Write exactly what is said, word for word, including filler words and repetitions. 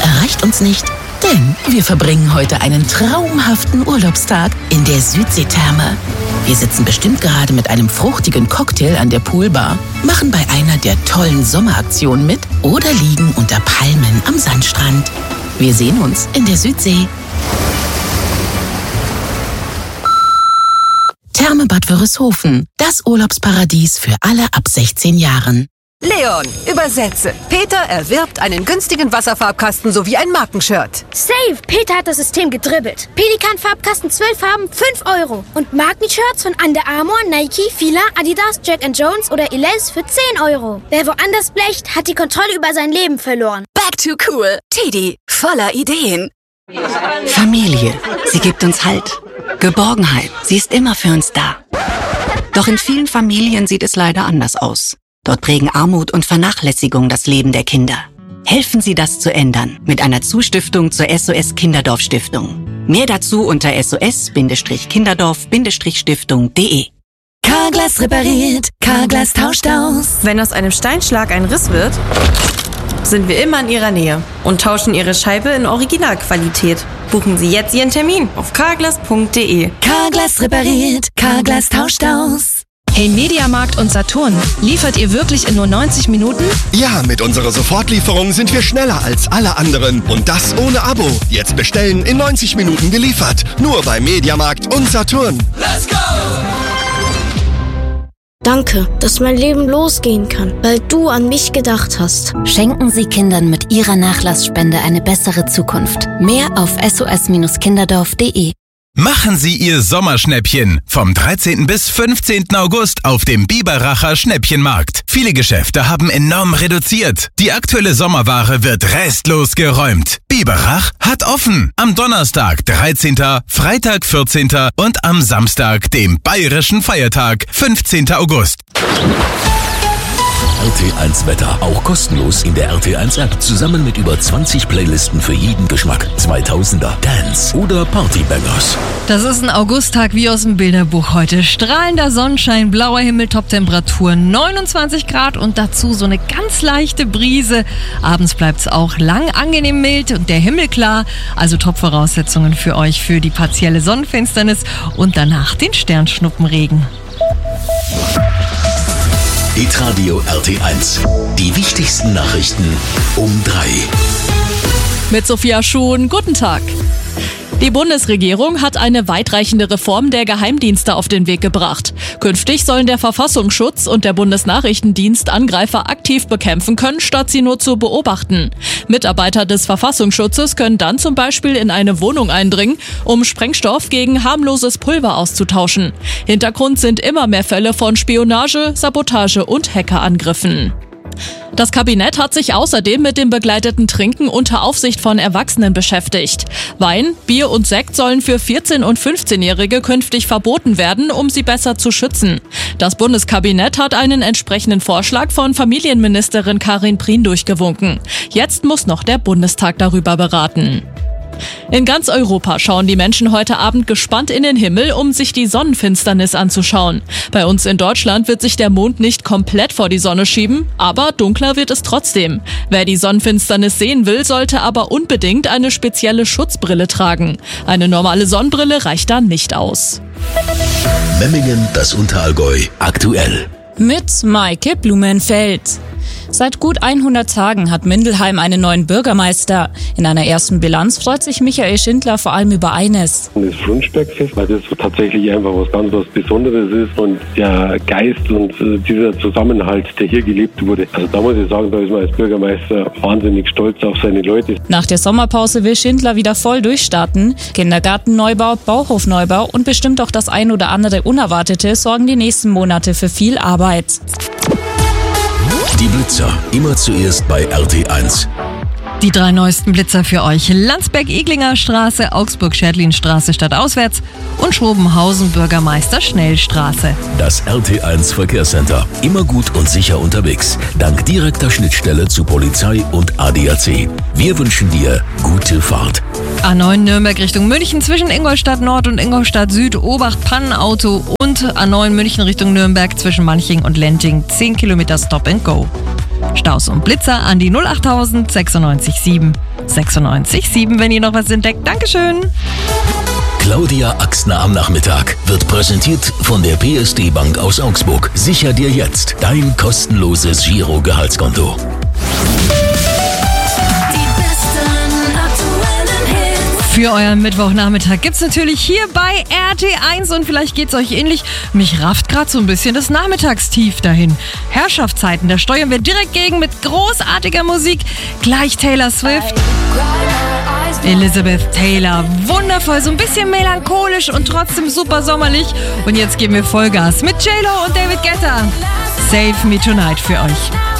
erreicht uns nicht, denn wir verbringen heute einen traumhaften Urlaubstag in der Südseetherme. Wir sitzen bestimmt gerade mit einem fruchtigen Cocktail an der Poolbar, machen bei einer der tollen Sommeraktionen mit oder liegen unter Palmen am Sandstrand. Wir sehen uns in der Südsee. Therme Bad Wörishofen, das Urlaubsparadies für alle ab sechzehn Jahren. Leon, übersetze. Peter erwirbt einen günstigen Wasserfarbkasten sowie ein Markenshirt. Safe! Peter hat das System gedribbelt. Pelikan-Farbkasten zwölf Farben, fünf Euro. Und Markenshirts von Under Armour, Nike, Fila, Adidas, Jack and Jones oder Elize für zehn Euro. Wer woanders blecht, hat die Kontrolle über sein Leben verloren. Back to cool. Teddy, voller Ideen. Familie, sie gibt uns Halt. Geborgenheit, sie ist immer für uns da. Doch in vielen Familien sieht es leider anders aus. Dort prägen Armut und Vernachlässigung das Leben der Kinder. Helfen Sie, das zu ändern mit einer Zustiftung zur S O S Kinderdorf Stiftung. Mehr dazu unter S O S Kinderdorf Stiftung punkt de. Carglass repariert, Carglass tauscht aus. Wenn aus einem Steinschlag ein Riss wird, sind wir immer in Ihrer Nähe und tauschen Ihre Scheibe in Originalqualität. Buchen Sie jetzt Ihren Termin auf carglass punkt de. Carglass repariert, Carglass tauscht aus. Hey Mediamarkt und Saturn, liefert ihr wirklich in nur neunzig Minuten? Ja, mit unserer Sofortlieferung sind wir schneller als alle anderen. Und das ohne Abo. Jetzt bestellen, in neunzig Minuten geliefert. Nur bei Mediamarkt und Saturn. Let's go! Danke, dass mein Leben losgehen kann, weil du an mich gedacht hast. Schenken Sie Kindern mit Ihrer Nachlassspende eine bessere Zukunft. Mehr auf S O S Kinderdorf punkt de. Machen Sie Ihr Sommerschnäppchen vom dreizehnten bis fünfzehnten August auf dem Biberacher Schnäppchenmarkt. Viele Geschäfte haben enorm reduziert. Die aktuelle Sommerware wird restlos geräumt. Biberach hat offen. Am Donnerstag, dreizehnten, Freitag, vierzehnten und am Samstag, dem bayerischen Feiertag, fünfzehnten August. R T eins Wetter, auch kostenlos in der R T eins App, zusammen mit über zwanzig Playlisten für jeden Geschmack. zweitausender, Dance oder Partybangers. Das ist ein Augusttag wie aus dem Bilderbuch heute. Strahlender Sonnenschein, blauer Himmel, Toptemperatur neunundzwanzig Grad und dazu so eine ganz leichte Brise. Abends bleibt's auch lang angenehm mild und der Himmel klar. Also Top-Voraussetzungen für euch für die partielle Sonnenfinsternis und danach den Sternschnuppenregen. Hitradio R T eins. Die wichtigsten Nachrichten um drei. Mit Sophia Schuhn, guten Tag. Die Bundesregierung hat eine weitreichende Reform der Geheimdienste auf den Weg gebracht. Künftig sollen der Verfassungsschutz und der Bundesnachrichtendienst Angreifer aktiv bekämpfen können, statt sie nur zu beobachten. Mitarbeiter des Verfassungsschutzes können dann zum Beispiel in eine Wohnung eindringen, um Sprengstoff gegen harmloses Pulver auszutauschen. Hintergrund sind immer mehr Fälle von Spionage, Sabotage und Hackerangriffen. Das Kabinett hat sich außerdem mit dem begleiteten Trinken unter Aufsicht von Erwachsenen beschäftigt. Wein, Bier und Sekt sollen für vierzehn- und fünfzehnjährige künftig verboten werden, um sie besser zu schützen. Das Bundeskabinett hat einen entsprechenden Vorschlag von Familienministerin Karin Prien durchgewunken. Jetzt muss noch der Bundestag darüber beraten. In ganz Europa schauen die Menschen heute Abend gespannt in den Himmel, um sich die Sonnenfinsternis anzuschauen. Bei uns in Deutschland wird sich der Mond nicht komplett vor die Sonne schieben, aber dunkler wird es trotzdem. Wer die Sonnenfinsternis sehen will, sollte aber unbedingt eine spezielle Schutzbrille tragen. Eine normale Sonnenbrille reicht da nicht aus. Memmingen, das Unterallgäu, aktuell. Mit Maike Blumenfeld. Seit gut hundert Tagen hat Mindelheim einen neuen Bürgermeister. In einer ersten Bilanz freut sich Michael Schindler vor allem über eines. Das Frundsbergfest, weil das tatsächlich einfach was ganz was Besonderes ist und der Geist und dieser Zusammenhalt, der hier gelebt wurde. Also da muss ich sagen, da ist man als Bürgermeister wahnsinnig stolz auf seine Leute. Nach der Sommerpause will Schindler wieder voll durchstarten. Kindergartenneubau, Bauhofneubau und bestimmt auch das ein oder andere Unerwartete sorgen die nächsten Monate für viel Arbeit. Die Blitzer, immer zuerst bei R T eins. Die drei neuesten Blitzer für euch. Landsberg-Eglinger Straße, Augsburg-Schädlin-Straße stadtauswärts und Schrobenhausen-Bürgermeister-Schnellstraße. Das R T eins Verkehrscenter. Immer gut und sicher unterwegs. Dank direkter Schnittstelle zu Polizei und A D A C. Wir wünschen dir gute Fahrt. A neun Nürnberg Richtung München zwischen Ingolstadt Nord und Ingolstadt Süd. Obacht Pannenauto und A neun München Richtung Nürnberg zwischen Manching und Lenting. zehn Kilometer Stop and Go. Staus und Blitzer an die null achttausend sechsundneunzig sieben sechsundneunzig sieben, wenn ihr noch was entdeckt. Dankeschön. Claudia Axtner am Nachmittag wird präsentiert von der P S D Bank aus Augsburg. Sicher dir jetzt dein kostenloses Giro-Gehaltskonto. Für euren Mittwochnachmittag gibt's natürlich hier bei R T eins und vielleicht geht's euch ähnlich. Mich rafft gerade so ein bisschen das Nachmittagstief dahin. Herrschaftszeiten, da steuern wir direkt gegen mit großartiger Musik. Gleich Taylor Swift. Elizabeth Taylor, wundervoll, so ein bisschen melancholisch und trotzdem super sommerlich. Und jetzt geben wir Vollgas mit J Lo und David Guetta. Save Me Tonight für euch.